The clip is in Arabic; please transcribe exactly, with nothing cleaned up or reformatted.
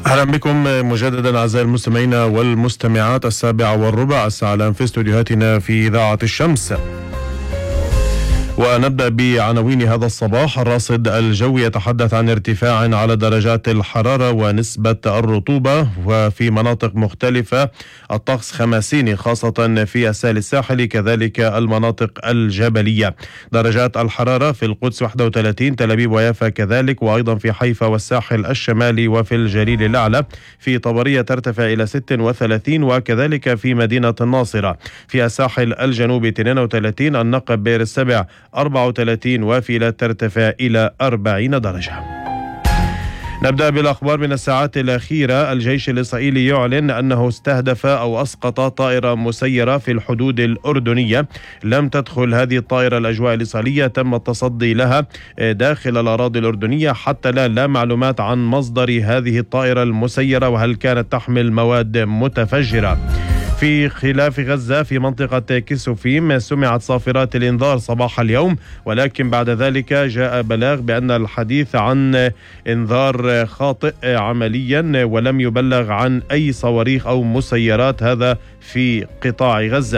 أهلا بكم مجددا أعزائي المستمعين والمستمعات. السابعة والربع الساعة الآن في استوديوهاتنا في إذاعة الشمس، ونبدأ بعناوين هذا الصباح. الراصد الجوي يتحدث عن ارتفاع على درجات الحرارة ونسبة الرطوبة، وفي مناطق مختلفة الطقس خماسيني خاصة في الساحل الساحلي، كذلك المناطق الجبلية. درجات الحرارة في القدس واحد وثلاثين، تل أبيب ويافا كذلك، وأيضا في حيفا والساحل الشمالي وفي الجليل الأعلى. في طبرية ترتفع إلى ستة وثلاثين، وكذلك في مدينة الناصرة. في الساحل الجنوبي اثنين وثلاثين، النقب بئر السبع أربعة وثلاثين، وفيلات ترتفع إلى أربعين درجة. نبدأ بالأخبار من الساعات الأخيرة. الجيش الإسرائيلي يعلن أنه استهدف أو أسقط طائرة مسيرة في الحدود الأردنية. لم تدخل هذه الطائرة الأجواء الإسرائيلية، تم التصدي لها داخل الأراضي الأردنية. حتى الآن لا معلومات عن مصدر هذه الطائرة المسيرة وهل كانت تحمل مواد متفجرة. في خلاف غزة، في منطقة كسوفيم سمعت صافرات الإنذار صباح اليوم، ولكن بعد ذلك جاء بلاغ بأن الحديث عن إنذار خاطئ عمليا، ولم يبلغ عن أي صواريخ أو مسيرات، هذا في قطاع غزة.